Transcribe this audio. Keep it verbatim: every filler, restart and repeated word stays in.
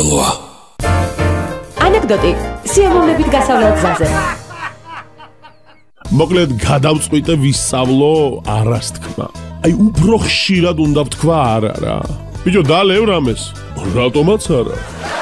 მართლაა. ანეკდოტი სიამოვნებით გასავლელ გზაზე. მოკლედ გადავწყვიტე ვისწავლო არას თქმა. აი უფრო ხშირად უნდა ვთქვა არა რა. ბიჭო დალევ რამეს. რატომაც არა.